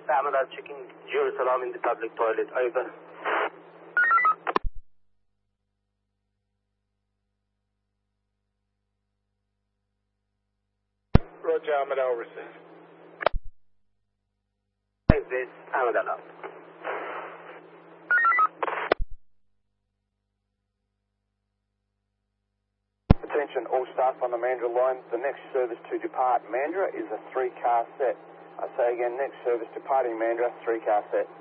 Ahmed are checking Jerusalem in the public toilet. Over. Roger, Ahmed, I'll receive. Thanks, this Ahmed Allah. Attention all staff on the Mandurah line. The next service to depart Mandurah is a 3-car set. I say again, next service departing Mandurah, 3-car set.